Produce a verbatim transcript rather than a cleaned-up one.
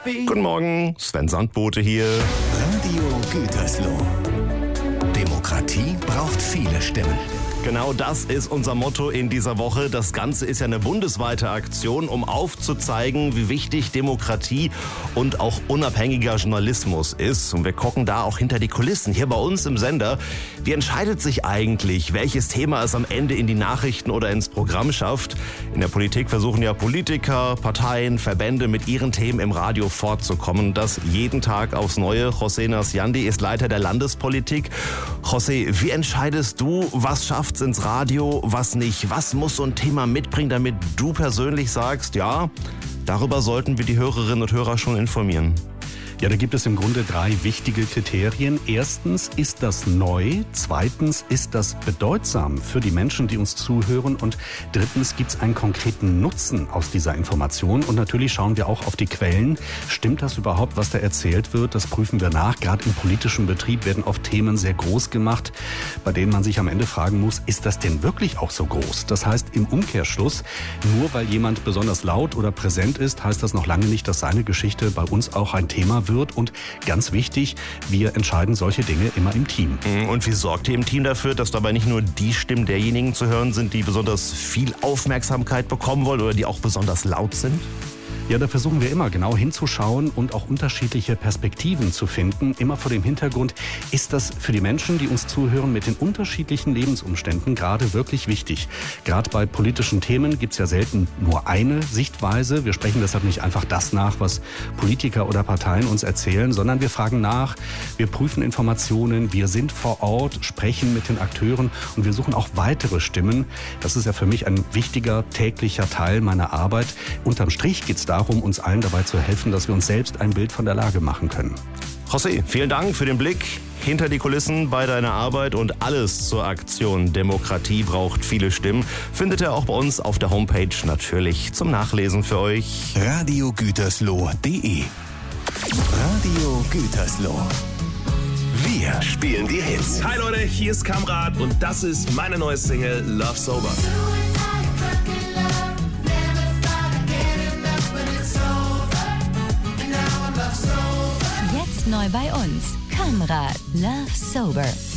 Guten Morgen, Sven Sandbote hier. Radio Gütersloh. Demokratie braucht viele Stimmen. Genau das ist unser Motto in dieser Woche. Das Ganze ist ja eine bundesweite Aktion, um aufzuzeigen, wie wichtig Demokratie und auch unabhängiger Journalismus ist. Und wir gucken da auch hinter die Kulissen, hier bei uns im Sender. Wie entscheidet sich eigentlich, welches Thema es am Ende in die Nachrichten oder ins Programm schafft? In der Politik versuchen ja Politiker, Parteien, Verbände mit ihren Themen im Radio fortzukommen. Das jeden Tag aufs Neue. José Nasciandi ist Leiter der Landespolitik. José, wie entscheidest du, was schafft ins Radio, was nicht? Was muss so ein Thema mitbringen, damit du persönlich sagst, ja, darüber sollten wir die Hörerinnen und Hörer schon informieren? Ja, da gibt es im Grunde drei wichtige Kriterien. Erstens, ist das neu? Zweitens, ist das bedeutsam für die Menschen, die uns zuhören? Und drittens, gibt es einen konkreten Nutzen aus dieser Information? Und natürlich schauen wir auch auf die Quellen. Stimmt das überhaupt, was da erzählt wird? Das prüfen wir nach. Gerade im politischen Betrieb werden oft Themen sehr groß gemacht, bei denen man sich am Ende fragen muss, ist das denn wirklich auch so groß? Das heißt, im Umkehrschluss, nur weil jemand besonders laut oder präsent ist, heißt das noch lange nicht, dass seine Geschichte bei uns auch ein Thema wird. Und ganz wichtig, wir entscheiden solche Dinge immer im Team. Und wie sorgt ihr im Team dafür, dass dabei nicht nur die Stimmen derjenigen zu hören sind, die besonders viel Aufmerksamkeit bekommen wollen oder die auch besonders laut sind? Ja, da versuchen wir immer genau hinzuschauen und auch unterschiedliche Perspektiven zu finden. Immer vor dem Hintergrund, ist das für die Menschen, die uns zuhören, mit den unterschiedlichen Lebensumständen gerade wirklich wichtig. Gerade bei politischen Themen gibt es ja selten nur eine Sichtweise. Wir sprechen deshalb nicht einfach das nach, was Politiker oder Parteien uns erzählen, sondern wir fragen nach, wir prüfen Informationen, wir sind vor Ort, sprechen mit den Akteuren und wir suchen auch weitere Stimmen. Das ist ja für mich ein wichtiger täglicher Teil meiner Arbeit. Unterm Strich geht es darum, uns allen dabei zu helfen, dass wir uns selbst ein Bild von der Lage machen können. José, vielen Dank für den Blick hinter die Kulissen bei deiner Arbeit und alles zur Aktion Demokratie braucht viele Stimmen findet ihr auch bei uns auf der Homepage natürlich zum Nachlesen für euch. radio gütersloh punkt de Radio Gütersloh. Wir spielen die Hits. Hi Leute, hier ist Kamrat und das ist meine neue Single Love Sober. Jetzt neu bei uns. Kamrat, Love Sober.